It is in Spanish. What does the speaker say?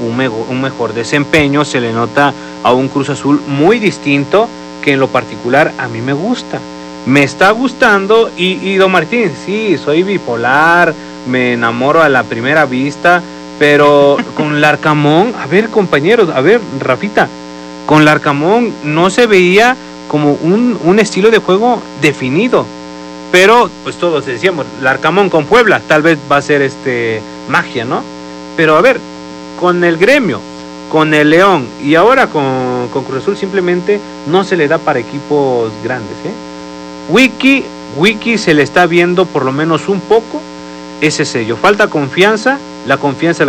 un mejor desempeño, se le nota a un Cruz Azul muy distinto, que en lo particular a mí me gusta. Me está gustando y Don Martín, sí, soy bipolar, me enamoro a la primera vista, pero con Larcamón, a ver compañeros, a ver Rafita, con Larcamón no se veía como un estilo de juego definido, pero pues todos decíamos, Larcamón con Puebla, tal vez va a ser magia, ¿no? Pero a ver, con el Gremio, con el León y ahora con Cruz Azul simplemente no se le da para equipos grandes, ¿eh? Wiki se le está viendo por lo menos un poco ese sello. Falta confianza, la confianza